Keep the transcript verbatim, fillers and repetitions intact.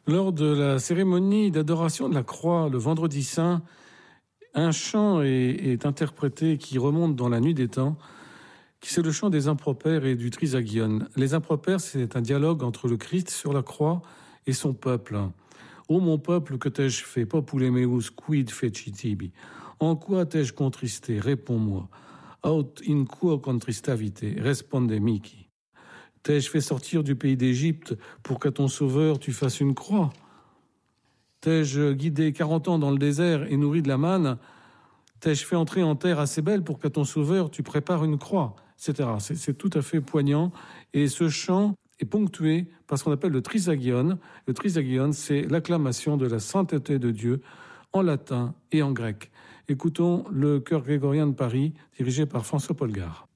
Lors de la cérémonie d'adoration de la croix le vendredi saint, un chant est, est interprété qui remonte dans la nuit des temps, qui c'est le chant des impropères et du trisagion. Les impropères, c'est un dialogue entre le Christ sur la croix et son peuple. Ô mon peuple, que t'ai-je fait? Populemeus quid fecitibi? En quoi t'ai-je contristé? Réponds-moi. Aut in quo contristavite? Responde mihi. T'ai-je fait sortir du pays d'Égypte pour qu'à ton sauveur tu fasses une croix? T'ai-je guidé quarante ans dans le désert et nourri de la manne? T'ai-je fait entrer en terre assez belle pour qu'à ton sauveur tu prépares une croix, et cetera. C'est, c'est tout à fait poignant. Et ce chant est ponctué par ce qu'on appelle le trisagion. Le trisagion, c'est l'acclamation de la sainteté de Dieu en latin et en grec. Écoutons le chœur grégorien de Paris, dirigé par François Polgar.